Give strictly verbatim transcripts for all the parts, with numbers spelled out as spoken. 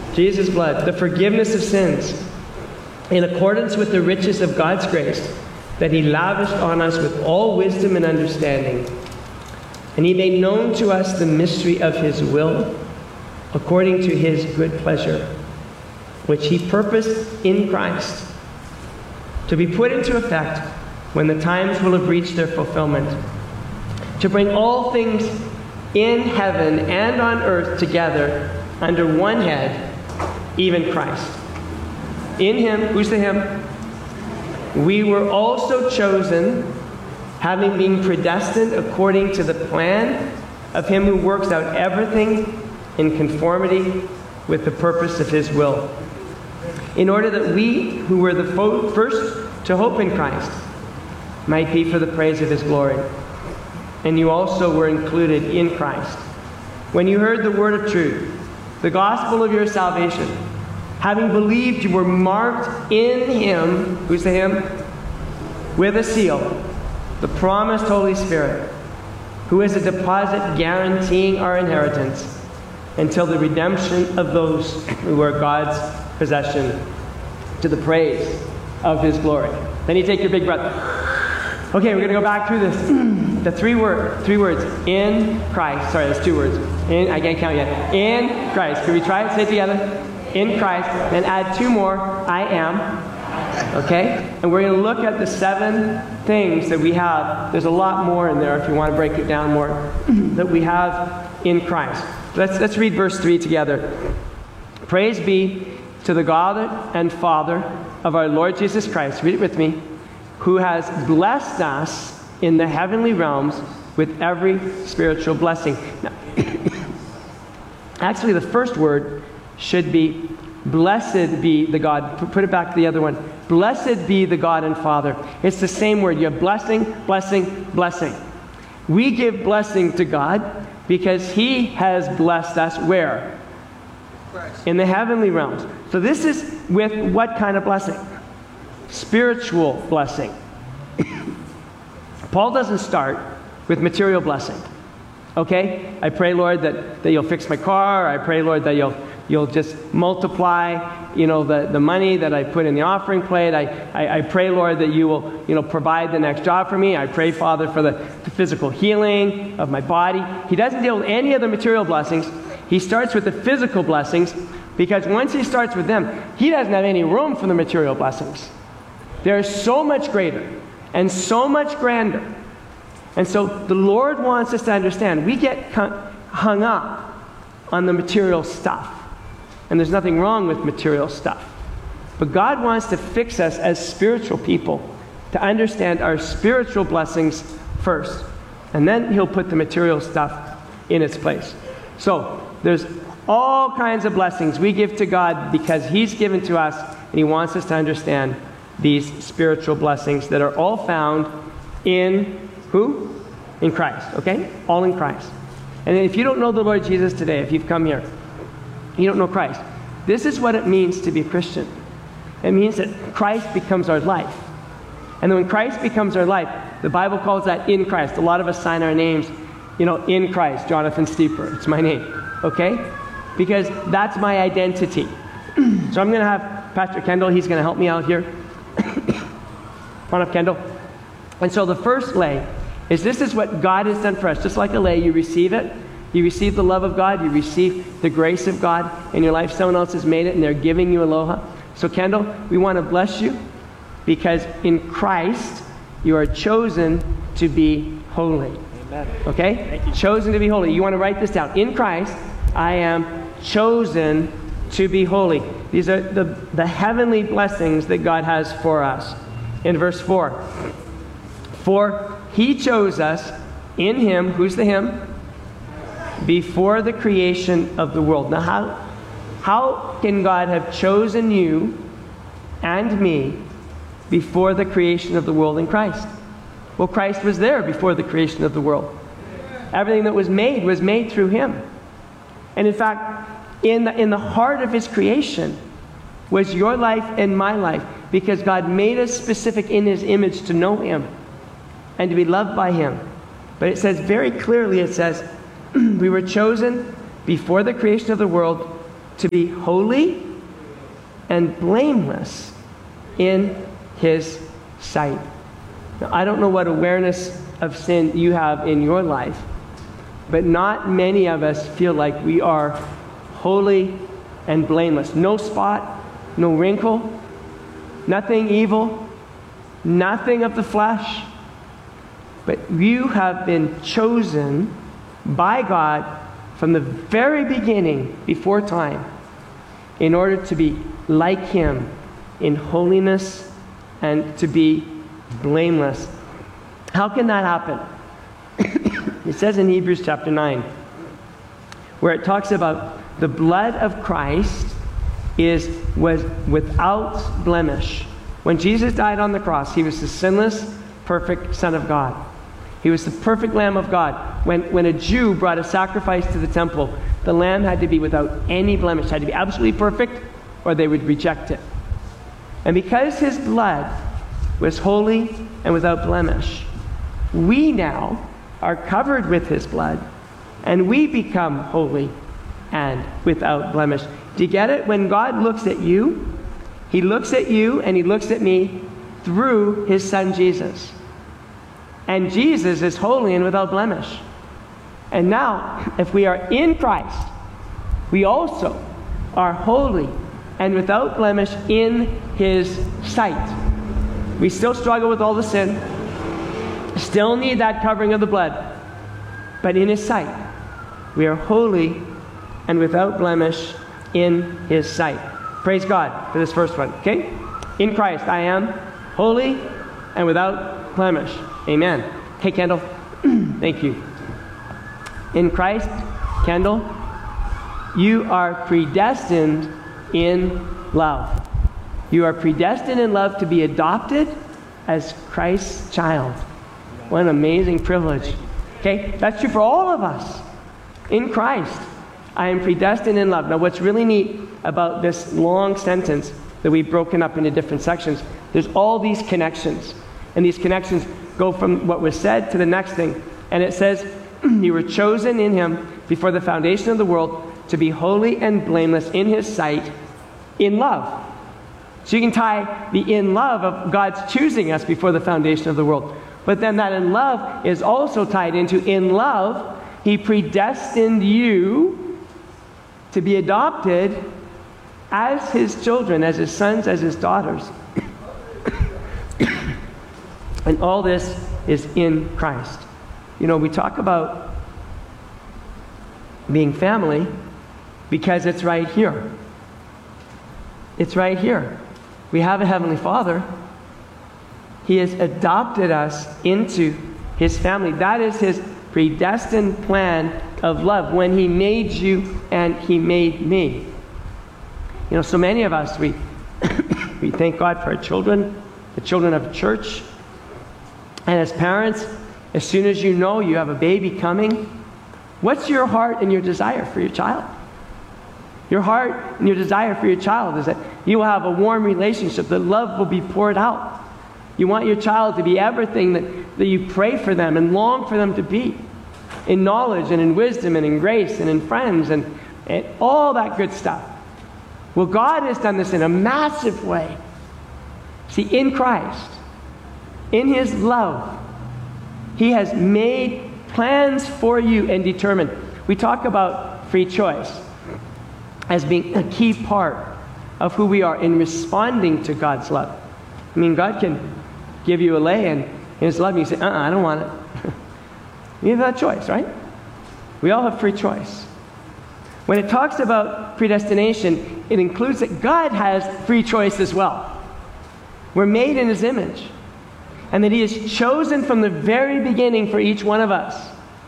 Jesus' blood, the forgiveness of sins, in accordance with the riches of God's grace, that he lavished on us with all wisdom and understanding. And he made known to us the mystery of his will, according to his good pleasure, which he purposed in Christ, to be put into effect when the times will have reached their fulfillment, to bring all things in heaven and on earth together under one head, even Christ. In him, who's the him? We were also chosen, having been predestined according to the plan of him who works out everything in conformity with the purpose of his will, in order that we, who were the fo- first to hope in Christ, might be for the praise of his glory. And you also were included in Christ, when you heard the word of truth, the gospel of your salvation. Having believed, you were marked in him, who's the him? With a seal, the promised Holy Spirit, who is a deposit guaranteeing our inheritance until the redemption of those who are God's possession, to the praise of his glory. Then you take your big breath. Okay, we're going to go back through this. The three word, three words. In Christ. Sorry, that's two words. In, I can't count yet. In Christ. Can we try it? Say it together. In Christ. Then add two more. I am. Okay? And we're going to look at the seven things that we have. There's a lot more in there if you want to break it down more. That we have in Christ. Let's, let's read verse three together. Praise be to the God and Father of our Lord Jesus Christ. Read it with me. Who has blessed us in the heavenly realms with every spiritual blessing. Now, actually, the first word should be, blessed be the God. Put it back to the other one. Blessed be the God and Father. It's the same word. You have blessing, blessing, blessing. We give blessing to God because he has blessed us where? Christ. In the heavenly realms. So this is with what kind of blessing? Spiritual blessing. Paul doesn't start with material blessing. Okay? I pray, Lord, that, that you'll fix my car. I pray, Lord, that you'll you'll just multiply, you know, the, the money that I put in the offering plate. I, I, I pray, Lord, that you will, you know, provide the next job for me. I pray, Father, for the, the physical healing of my body. He doesn't deal with any of the material blessings. He starts with the physical blessings because once he starts with them, he doesn't have any room for the material blessings. They're so much greater and so much grander. And so the Lord wants us to understand we get hung up on the material stuff. And there's nothing wrong with material stuff. But God wants to fix us as spiritual people to understand our spiritual blessings first. And then he'll put the material stuff in its place. So there's all kinds of blessings we give to God because he's given to us and he wants us to understand these spiritual blessings that are all found in who? In Christ, okay? All in Christ. And if you don't know the Lord Jesus today, if you've come here, you don't know Christ, this is what it means to be a Christian. It means that Christ becomes our life. And then when Christ becomes our life, the Bible calls that in Christ. A lot of us sign our names, you know, in Christ. Jonathan Steeper, it's my name, okay? Because that's my identity. So I'm going to have Pastor Kendall, he's going to help me out here. Come on up, Kendall. And so the first lay is this is what God has done for us. Just like a lay, you receive it. You receive the love of God. You receive the grace of God in your life. Someone else has made it, and they're giving you aloha. So, Kendall, we want to bless you because in Christ, you are chosen to be holy. Amen. Okay? Thank you. Chosen to be holy. You want to write this down. In Christ, I am chosen to be holy. These are the, the heavenly blessings that God has for us. In verse four. For he chose us in him, who's the him? Before the creation of the world. Now how, how can God have chosen you and me before the creation of the world in Christ? Well, Christ was there before the creation of the world. Everything that was made was made through him. And in fact, in the, in the heart of his creation was your life and my life, because God made us specific in his image to know him and to be loved by him. But it says very clearly, it says, we were chosen before the creation of the world to be holy and blameless in his sight. Now, I don't know what awareness of sin you have in your life, but not many of us feel like we are holy and blameless. No spot, no wrinkle, nothing evil, nothing of the flesh. But you have been chosen by God from the very beginning, before time, in order to be like him in holiness and to be blameless. How can that happen? It says in Hebrews chapter nine, where it talks about the blood of Christ is was without blemish. When Jesus died on the cross, he was the sinless, perfect Son of God. He was the perfect Lamb of God. When, when a Jew brought a sacrifice to the temple, the lamb had to be without any blemish, had to be absolutely perfect, or they would reject it. And because his blood was holy and without blemish, we now are covered with his blood, and we become holy and without blemish. Do you get it? When God looks at you, he looks at you and he looks at me through his son Jesus. And Jesus is holy and without blemish. And now, if we are in Christ, we also are holy and without blemish in his sight. We still struggle with all the sin, still need that covering of the blood, but in his sight, we are holy and without blemish in his sight. Praise God for this first one, okay? In Christ, I am holy and without blemish. Amen. Hey, Kendall. Thank you. In Christ, Kendall, you are predestined in love. You are predestined in love to be adopted as Christ's child. What an amazing privilege. Okay? That's true for all of us. In Christ, I am predestined in love. Now, what's really neat about this long sentence that we've broken up into different sections, there's all these connections. And these connections go from what was said to the next thing. And it says, you were chosen in him before the foundation of the world to be holy and blameless in his sight in love. So you can tie the in love of God's choosing us before the foundation of the world. But then that in love is also tied into in love, he predestined you to be adopted as his children, as his sons, as his daughters. And all this is in Christ. You know, we talk about being family because it's right here. It's right here. We have a Heavenly Father. He has adopted us into his family. That is his predestined plan of love when he made you and he made me. You know, so many of us, we, we thank God for our children, the children of church. And as parents, as soon as you know you have a baby coming, what's your heart and your desire for your child? Your heart and your desire for your child is that you will have a warm relationship, that love will be poured out. You want your child to be everything that, that you pray for them and long for them to be, in knowledge and in wisdom and in grace and in friends and, and all that good stuff. Well, God has done this in a massive way. See, in Christ, in his love, he has made plans for you and determined. We talk about free choice as being a key part of who we are in responding to God's love. I mean, God can give you a lay and in his love, you say, uh-uh, I don't want it. You have that choice, right? We all have free choice. When it talks about predestination, it includes that God has free choice as well. We're made in his image. And that he has chosen from the very beginning for each one of us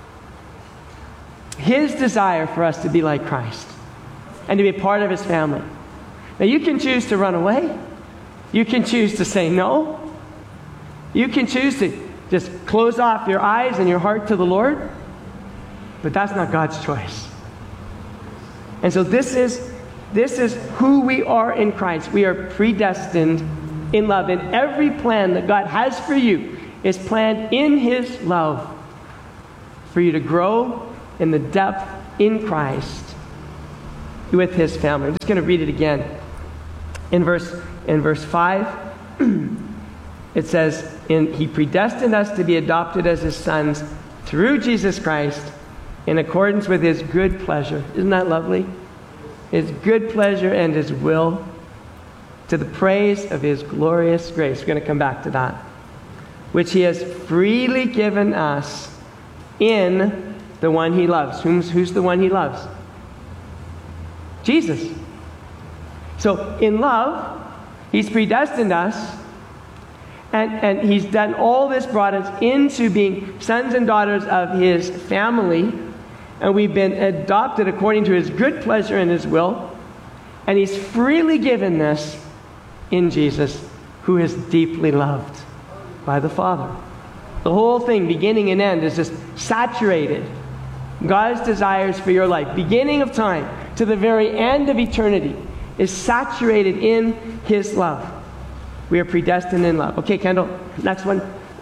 his desire for us to be like Christ and to be a part of his family. Now, you can choose to run away. You can choose to say no. You can choose to just close off your eyes and your heart to the Lord. But that's not God's choice. And so this is, this is who we are in Christ. We are predestined in love. And every plan that God has for you is planned in his love for you to grow in the depth in Christ with his family. I'm just going to read it again. In verse, in verse five, it says, in, he predestined us to be adopted as his sons through Jesus Christ in accordance with his good pleasure. Isn't that lovely? His good pleasure and his will, to the praise of his glorious grace. We're going to come back to that. Which he has freely given us in the one he loves. Who's, who's the one he loves? Jesus. So in love, he's predestined us, and, and he's done all this, brought us into being sons and daughters of his family, and we've been adopted according to his good pleasure and his will, and he's freely given this in Jesus, who is deeply loved by the Father. The whole thing, beginning and end, is just saturated. God's desires for your life, beginning of time to the very end of eternity, is saturated in his love. We are predestined in love. Okay, Kendall, next one.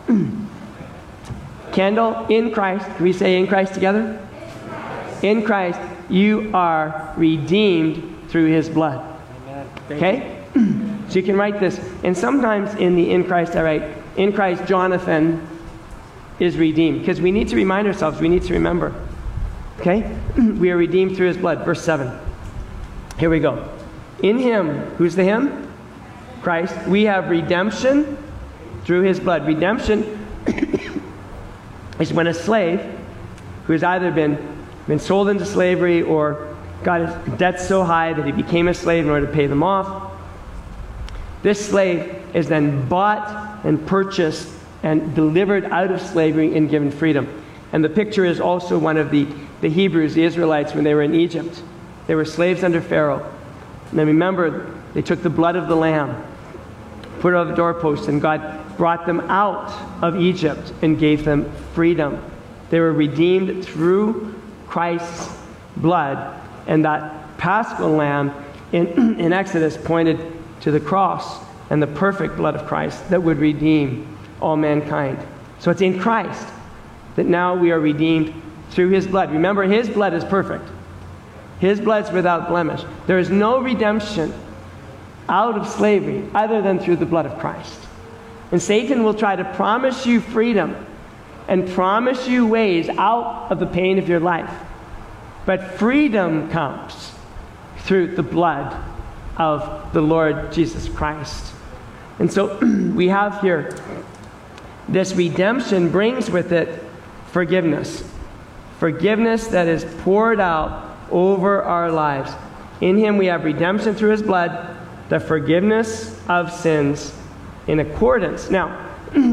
Kendall, in Christ. Can we say in Christ together? In Christ, you are redeemed through his blood. Amen. Okay? So you can write this. And sometimes in the in Christ, I write, in Christ, Jonathan is redeemed. Because we need to remind ourselves, we need to remember. Okay? We are redeemed through his blood. Verse seven. Here we go. In him, who's the him? Christ. We have redemption through his blood. Redemption is when a slave who has either been, been sold into slavery or got his debts so high that he became a slave in order to pay them off. This slave is then bought and purchased and delivered out of slavery and given freedom. And the picture is also one of the, the Hebrews, the Israelites, when they were in Egypt. They were slaves under Pharaoh. And then remember, they took the blood of the lamb, put it on the doorpost, and God brought them out of Egypt and gave them freedom. They were redeemed through Christ's blood. And that Paschal lamb in, in Exodus pointed to the cross and the perfect blood of Christ that would redeem all mankind. So it's in Christ that now we are redeemed through his blood. Remember, his blood is perfect. His blood's without blemish. There is no redemption out of slavery other than through the blood of Christ. And Satan will try to promise you freedom and promise you ways out of the pain of your life. But freedom comes through the blood of the Lord Jesus Christ. And so we have here, this redemption brings with it forgiveness. Forgiveness that is poured out over our lives. In him we have redemption through his blood, the forgiveness of sins in accordance. Now,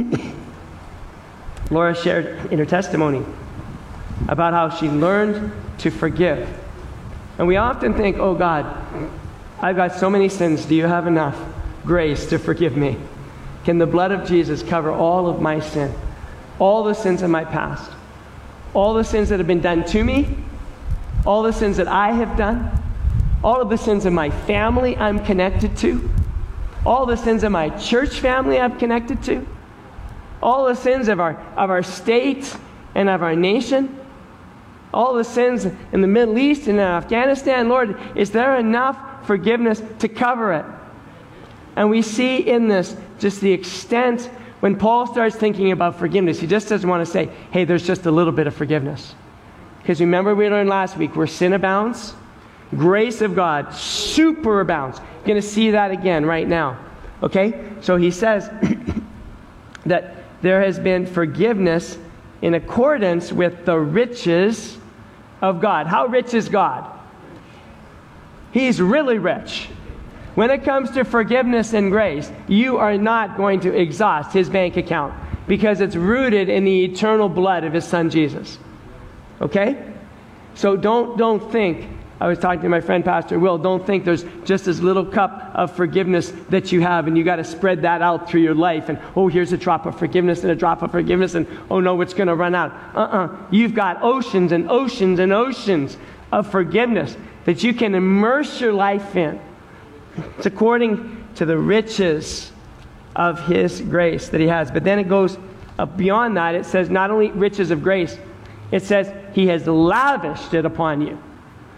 Laura shared in her testimony about how she learned to forgive. And we often think, oh God, I've got so many sins. Do you have enough grace to forgive me? Can the blood of Jesus cover all of my sin? All the sins of my past? All the sins that have been done to me? All the sins that I have done? All of the sins of my family I'm connected to? All the sins of my church family I'm connected to? All the sins of our, of our state and of our nation? All the sins in the Middle East and in Afghanistan? Lord, is there enough forgiveness to cover it? And we see in this just the extent. When Paul starts thinking about forgiveness, he just doesn't want to say, hey, there's just a little bit of forgiveness. Because remember we learned last week, where sin abounds, grace of God super abounds. You're going to see that again right now. Okay? So he says that there has been forgiveness in accordance with the riches of God. How rich is God? He's really rich. When it comes to forgiveness and grace, you are not going to exhaust his bank account because it's rooted in the eternal blood of his son Jesus. Okay? So don't don't think, I was talking to my friend Pastor Will, don't think there's just this little cup of forgiveness that you have and you got to spread that out through your life and, oh, here's a drop of forgiveness and a drop of forgiveness and, oh no, it's going to run out. Uh-uh. You've got oceans and oceans and oceans of forgiveness that you can immerse your life in. It's according to the riches of his grace that he has. But then it goes up beyond that. It says not only riches of grace, it says he has lavished it upon you.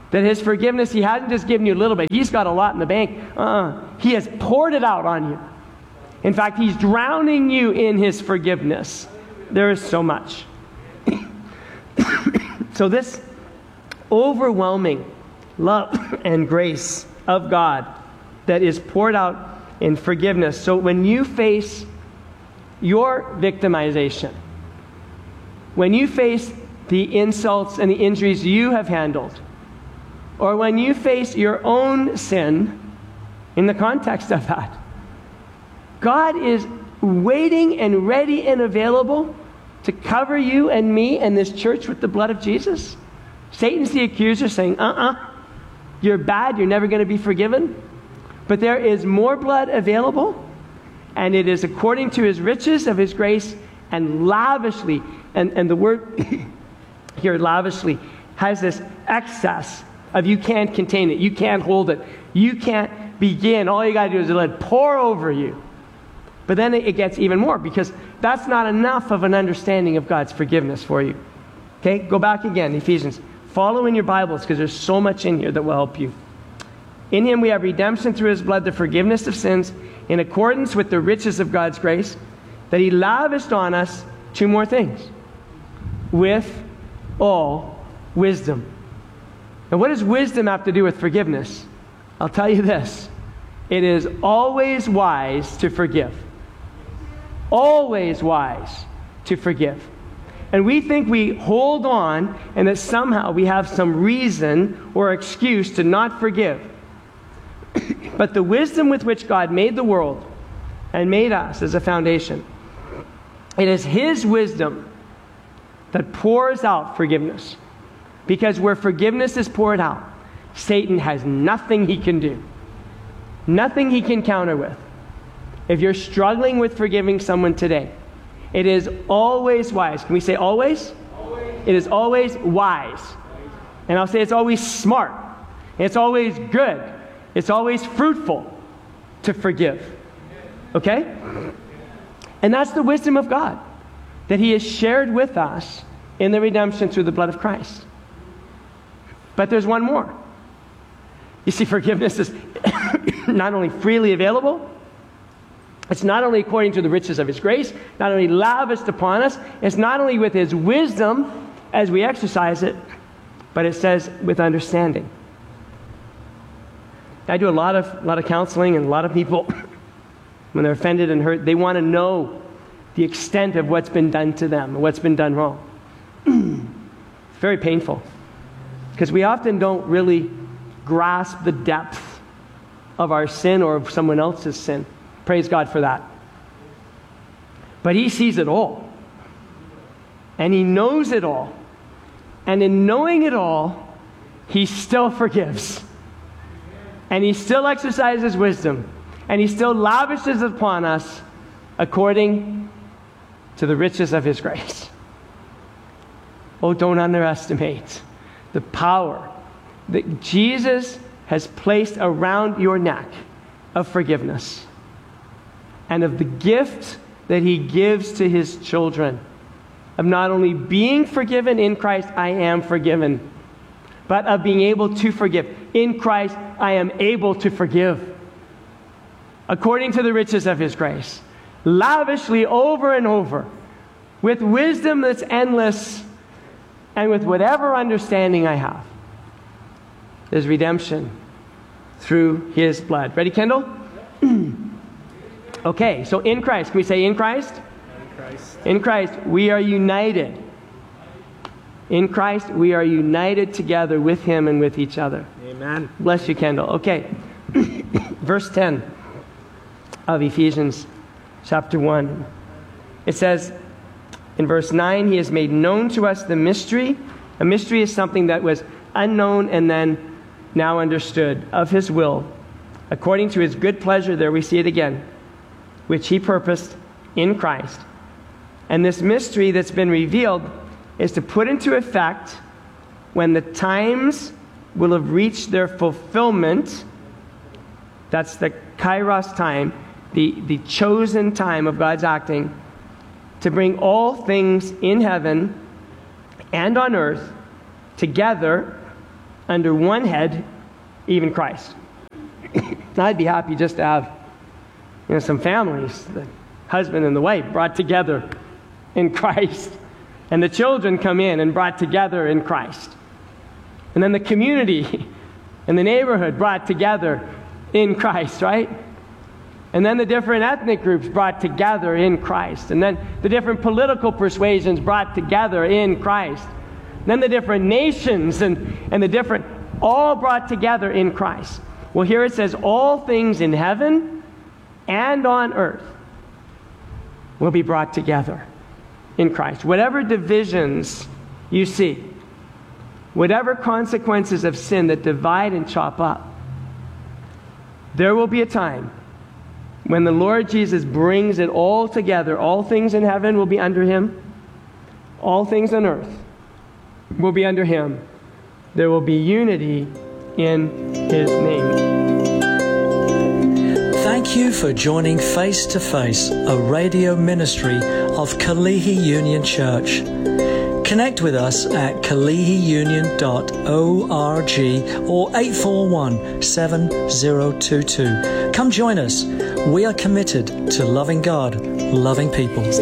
That his forgiveness, he hasn't just given you a little bit. He's got a lot in the bank. Uh-uh. He has poured it out on you. In fact, he's drowning you in his forgiveness. There is so much. So this overwhelming love and grace of God that is poured out in forgiveness. So when you face your victimization, when you face the insults and the injuries you have handled, or when you face your own sin in the context of that, God is waiting and ready and available to cover you and me and this church with the blood of Jesus. Satan's the accuser saying, uh-uh, you're bad, you're never going to be forgiven. But there is more blood available, and it is according to his riches of his grace and lavishly. And, and the word here, lavishly, has this excess of you can't contain it. You can't hold it. You can't begin. All you got to do is let it pour over you. But then it gets even more, because that's not enough of an understanding of God's forgiveness for you. Okay, go back again, Ephesians. Follow in your Bibles, because there's so much in here that will help you. In him we have redemption through his blood, the forgiveness of sins, in accordance with the riches of God's grace, that he lavished on us two more things. With all wisdom. And what does wisdom have to do with forgiveness? I'll tell you this. It is always wise to forgive. Always wise to forgive. And we think we hold on and that somehow we have some reason or excuse to not forgive. But the wisdom with which God made the world and made us as a foundation, it is his wisdom that pours out forgiveness. Because where forgiveness is poured out, Satan has nothing he can do. Nothing he can counter with. If you're struggling with forgiving someone today, it is always wise. Can we say always? Always. It is always wise. And I'll say it's always smart. It's always good. It's always fruitful to forgive. Okay? And that's the wisdom of God that he has shared with us in the redemption through the blood of Christ. But there's one more. You see, forgiveness is not only freely available, it's not only according to the riches of his grace, not only lavished upon us, it's not only with his wisdom as we exercise it, but it says with understanding. I do a lot of, a lot of counseling, and a lot of people, when they're offended and hurt, they want to know the extent of what's been done to them, or what's been done wrong. It's very painful, because we often don't really grasp the depth of our sin or of someone else's sin. Praise God for that. But he sees it all. And he knows it all. And in knowing it all, he still forgives. And he still exercises wisdom. And he still lavishes upon us according to the riches of his grace. Oh, don't underestimate the power that Jesus has placed around your neck of forgiveness, and of the gift that he gives to his children, of not only being forgiven in Christ, I am forgiven, but of being able to forgive. In Christ, I am able to forgive, according to the riches of his grace, lavishly over and over, with wisdom that's endless, and with whatever understanding I have. There's redemption through his blood. Ready, Kendall? Okay, so in Christ. Can we say in Christ? In Christ. In Christ, we are united. In Christ, we are united together with him and with each other. Amen. Bless you, Kendall. Okay. Verse ten of Ephesians chapter one. It says in verse nine, he has made known to us the mystery. A mystery is something that was unknown and then now understood, of his will, according to his good pleasure, there we see it again, which he purposed in Christ. And this mystery that's been revealed is to put into effect when the times will have reached their fulfillment. That's the kairos time, the, the chosen time of God's acting, to bring all things in heaven and on earth together under one head, even Christ. I'd be happy just to have, you know, some families, the husband and the wife brought together in Christ, and the children come in and brought together in Christ. And then the community and the neighborhood brought together in Christ, right? And then the different ethnic groups brought together in Christ. And then the different political persuasions brought together in Christ. And then the different nations and, and the different, all brought together in Christ. Well, here it says, all things in heaven and on earth will be brought together in Christ. Whatever divisions you see, whatever consequences of sin that divide and chop up, there will be a time when the Lord Jesus brings it all together. All things in heaven will be under him. All things on earth will be under him. There will be unity in his name. Thank you for joining Face to Face, a radio ministry of Kalihi Union Church. Connect with us at kalihi union dot org or eight four one, seven zero two two. Come join us. We are committed to loving God, loving people.